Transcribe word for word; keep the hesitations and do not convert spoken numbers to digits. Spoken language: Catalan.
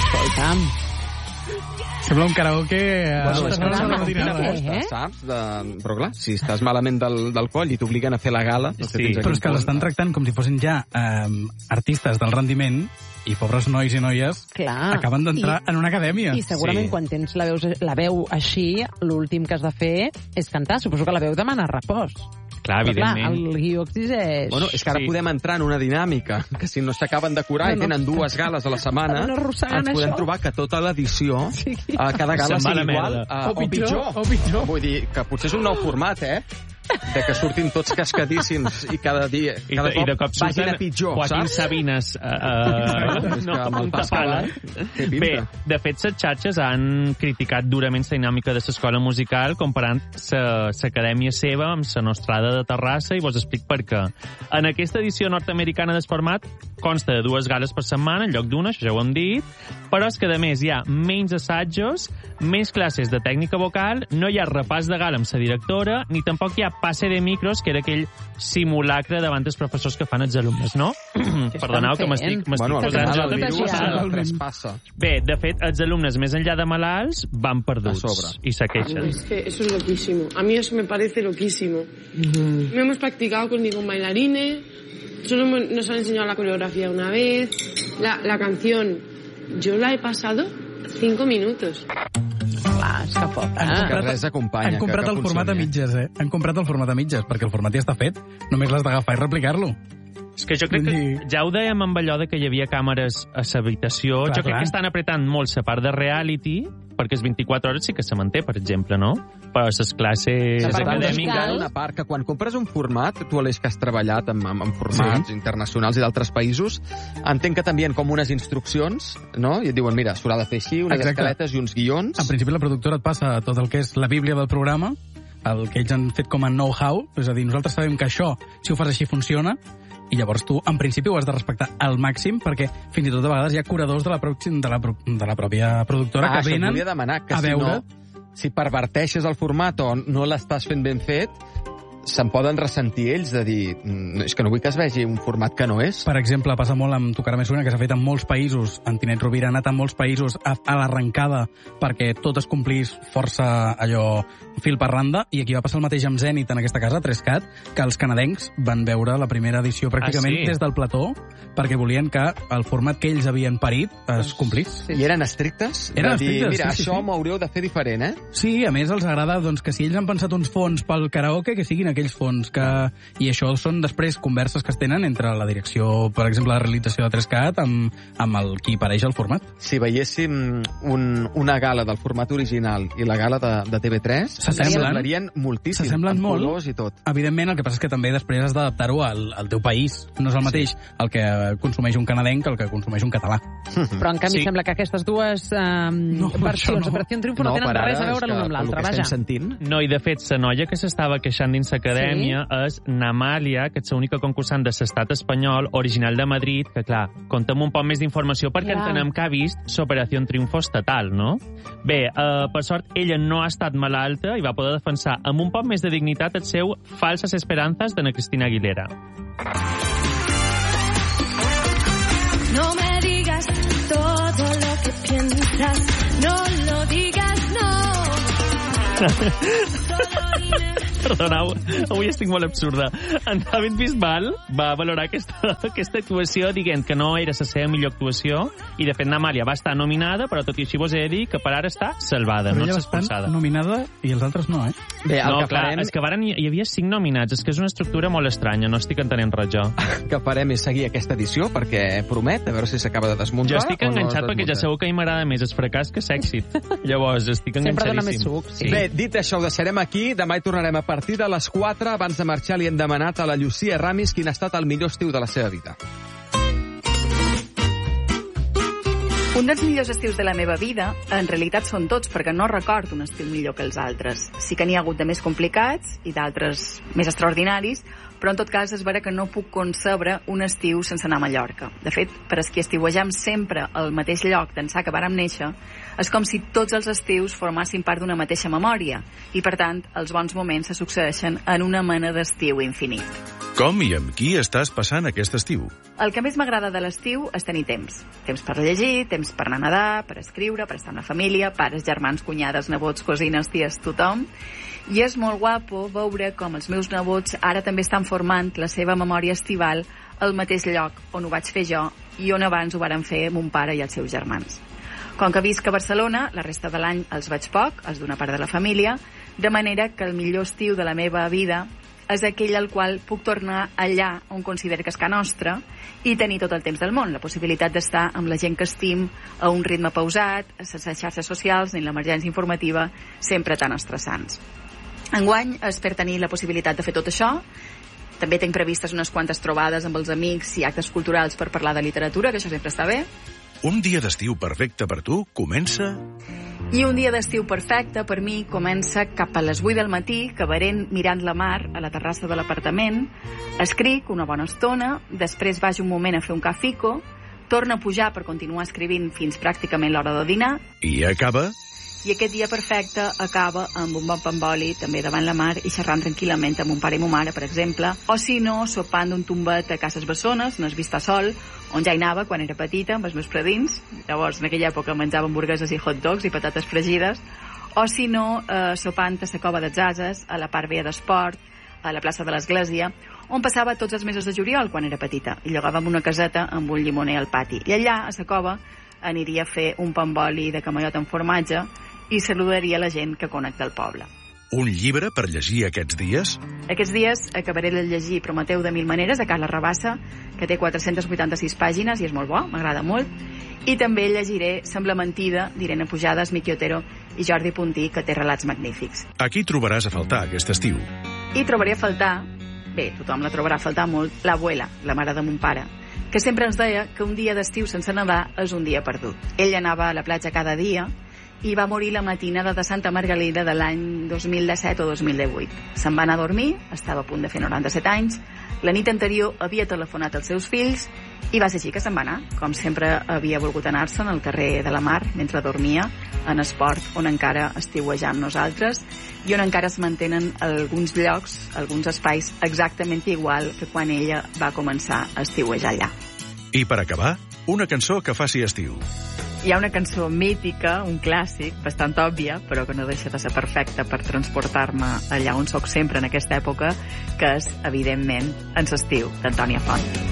Escolta'm. Sembla un karaoke... Bueno, és que no, no, no, quina no, aposta, eh? saps? De... Però clar, si estàs malament del, del coll i t'obliguen a fer la gala... No sé Sí, però és que l'estan tractant com si fossin ja eh, artistes del rendiment i pobres nois i noies Clar. acaben d'entrar en una acadèmia. I segurament Sí. quan tens la veu, la veu així, l'últim que has de fer és cantar. Suposo que la veu demana repòs. Clar, Però clar, evidentment. el guió exigeix... Bueno, és que ara Sí. podem entrar en una dinàmica, que si no s'acaben de curar No, i no. tenen dues gales a la setmana, Estaven arrossegant ens podem això. trobar que tota l'edició, Sí. a cada gala Se'n va a la sigui igual merda. uh, O pitjor, o pitjor. Vull dir que potser és un nou format, eh? De que surtin tots cascadíssims i cada dia, I, cada de, I de cop vagin surten a pitjor, Joaquín saps? Sabines uh, Exacte, uh, és no, que amb el un pas que tapala. va, té pinta. Bé, de fet, les xarxes han criticat durament la dinàmica de l'escola musical comparant l'acadèmia seva amb la nostrada de Terrassa i vos explic per què. En aquesta edició nord-americana del format consta de dues gales per setmana en lloc d'una, això ja ho hem dit, però és que a més hi ha menys assajos, menys classes de tècnica vocal, no hi ha repàs de gala amb la directora, ni tampoc hi ha passe de micros, que era aquell simulacre davant dels professors que fan els alumnes, no? Perdoneu que m'estic m'estic Bueno, al posant final jo el també virus posada. el traspassa. Bé, de fet, els alumnes més enllà de malalts van perduts A sobre. i se queixen. Es que eso es loquísimo. A mí eso me parece loquísimo. No hemos practicado con ningún bailarine, solo hemos- nos han enseñado la coreografía una vez. La, la canción, yo la he pasado cinco minutos. Clar, és que pot, Han eh? Que res acompanya, han que- comprat que el format a funcioni, eh? mitges, eh? Han comprat el format a mitges, perquè el format ja està fet. Només l'has d'agafar i replicar-lo. És que jo crec que Vull dir- ja ho dèiem amb allò de que hi havia càmeres a l'habitació. Clar, Jo crec clar. que estan apretant molt la part de reality, perquè és vint-i-quatre hores sí que se manté, per exemple, no? Però les classes La part acadèmiques... musical. Una part que quan compres un format, tu, Aleix, que has treballat amb, amb, amb formats sí. internacionals i d'altres països, entenc que t'envien com unes instruccions, no? I et diuen, mira, s'haurà de fer així, unes Exacte. escaletes i uns guions. En principi, la productora et passa tot el que és la bíblia del programa, el que ells han fet com a know-how, és a dir, nosaltres sabem que això, si ho fas així, funciona, i llavors tu, en principi, ho has de respectar al màxim, perquè fins i tot a vegades hi ha curadors de la, pro de la, pro de la pròpia productora ah, que això et venen volia demanar, que a si veure... no, si perverteixes el format o no l'estàs fent ben fet, se'n poden ressentir ells de dir, "Mm, és que no vull que es vegi un format que no és. Per exemple, passa molt amb Tocar Més Una, que s'ha fet en molts països. En Tinet Rovira ha anat a molts països a, a l'arrencada perquè tot es complís força allò fil per randa, i aquí va passar el mateix amb Zenit en aquesta casa, tres cat, que els canadencs van veure la primera edició pràcticament Ah, sí? des del plató, perquè volien que el format que ells havien parit es complís. Sí, I eren estrictes? Eren de dir, estrictes, mira, sí, sí, això sí. m'ho hauríeu de fer diferent, eh? Sí, a més els agrada doncs, que si ells han pensat uns fons pel karaoke, que siguin aquells fons. Que... I això són després converses que es tenen entre la direcció, per exemple, la realització de tres cat amb, amb el qui apareix al format. Si veiéssim un, una gala del format original i la gala de, de T V tres, S'assemblen. semblarien moltíssim. S'assemblen amb molt. colors i tot. Evidentment, el que passa és que també després has d'adaptar-ho al, al teu país. No és el mateix el que consumeix un canadenc que el que consumeix un català. Però en canvi Sí. sembla que aquestes dues um, No, versions això no. d'Operació Triunfo no, No, tenen per res a ara, veure és que l'una amb pel l'altra, que vaja. estem sentint... No, i de fet, la noia que s'estava queixant dins l'acadèmia sí? és Namàlia, que és l'única concursant de l'estat espanyol, original de Madrid, que, clar, conta'm un poc més d'informació perquè Clar. entenem que ha vist l'Operació Triunfo estatal, no? Bé, eh, per sort, ella no ha estat malalta i va poder defensar amb un poc més de dignitat el seu Falses Esperanzas de na Cristina Aguilera. No me digas todo lo que piensas, no lo digas, no. Solo dime. Perdoneu, avui estic molt absurda. En David Bisbal va valorar aquesta, aquesta actuació dient que no era la seva millor actuació i, de fet, Namàlia va estar nominada, però tot i així vos he de dir que per ara està salvada, Però no ella és va estar expulsada. nominada i els altres no, eh? Bé, el No, que clar, farem, és que varen, hi havia cinc nominats, és que és una estructura molt estranya, no estic entenent res jo. que farem és seguir aquesta edició, perquè promet, a veure si s'acaba de desmuntar. Jo estic o no enganxat es perquè ja desmunta. sabeu que a mi m'agrada més el fracàs que l'èxit. Llavors, estic Sempre dona més enganxadíssim. suc, sí. Bé, dit això, ho deixarem aquí. Demà hi tornarem a partir de les quatre. Abans de marxar li hem demanat a la Llucia Ramis quin ha estat el millor estiu de la seva vida. Un dels millors estius de la meva vida, en realitat són tots, perquè no recordo un estiu millor que els altres. Sí que n'hi ha hagut de més complicats i d'altres més extraordinaris, Però, en tot cas, és vera que no puc concebre un estiu sense anar a Mallorca. De fet, per als qui estiuejam sempre al mateix lloc d'ençà que vàrem néixer, és com si tots els estius formassin part d'una mateixa memòria i, per tant, els bons moments se succeeixen en una mena d'estiu infinit. Com i amb qui estàs passant aquest estiu? El que més m'agrada de l'estiu és tenir temps. Temps per llegir, temps per anar a nedar, per escriure, per estar amb la família, pares, germans, cunyades, nebots, cosines, ties, tothom. I és molt guapo veure com els meus nebots ara també estan formant la seva memòria estival al mateix lloc on ho vaig fer jo i on abans ho varen fer mon pare i els seus germans. Com que visc a Barcelona, la resta de l'any els veig poc, els d'una part de la família, de manera que el millor estiu de la meva vida és aquell al qual puc tornar allà on considero que és casa nostra i tenir tot el temps del món, la possibilitat d'estar amb la gent que estim a un ritme pausat, sense xarxes socials ni l'emergència informativa sempre tan estressants. Enguany és per tenir la possibilitat de fer tot això. També tinc previstes unes quantes trobades amb els amics i actes culturals per parlar de literatura, que això sempre està bé. Un dia d'estiu perfecte per tu comença... I un dia d'estiu perfecte per mi comença cap a les vuit del matí, cavarent mirant la mar a la terrassa de l'apartament, escric una bona estona, després vaig un moment a fer un cafico, torno a pujar per continuar escrivint fins pràcticament l'hora de dinar... I acaba... I aquest dia perfecte acaba amb un bon pamboli, també davant la mar, i xerrant tranquil·lament amb mon pare i mon mare, per exemple, o si no, sopant d'un tombet a Cases Bessones, no es vista sol, on ja hi anava quan era petita, amb els meus predins. Llavors, en aquella època menjava hamburgueses i hot dogs i patates fregides, o si no, eh, sopant a la Cova dels Ases, a la part vella d'esport, a la plaça de l'Església, on passava tots els mesos de juliol quan era petita, i llogàvem una caseta amb un llimoner al pati. I allà, a la cova, aniria a fer un pamboli de camallot amb formatge i saludaria la gent que connecta al poble. Un llibre per llegir aquests dies? Aquests dies acabaré de llegir Prometeu de mil maneres, de Carla Rabassa, que té quatre-centes vuitanta-sis pàgines i és molt bo, m'agrada molt. I també llegiré Sembla mentida, d'Irene Pujades, Miqui Otero i Jordi Puntí, que té relats magnífics. Aquí trobaràs a faltar aquest estiu. I trobaré a faltar, bé, tothom la trobarà a faltar molt, l'abuela, la mare de mon pare, que sempre ens deia que un dia d'estiu sense nedar és un dia perdut. Ell anava a la platja cada dia i va morir la matinada de Santa Margalida de l'any dos mil disset o dos mil divuit. Se'n va anar a dormir, estava a punt de fer noranta-set anys, la nit anterior havia telefonat als seus fills i va ser així que se'n va anar, com sempre havia volgut anar-se'n al carrer de la Mar mentre dormia, en esport on encara estiuejar amb nosaltres i on encara es mantenen alguns llocs, alguns espais exactament igual que quan ella va començar a estiuejar allà. I per acabar, una cançó que faci estiu. Hi ha una cançó mítica, un clàssic, bastant òbvia, però que no deixa de ser perfecta per transportar-me allà on sóc sempre en aquesta època, que és, evidentment, En l'estiu, d'Antònia Font.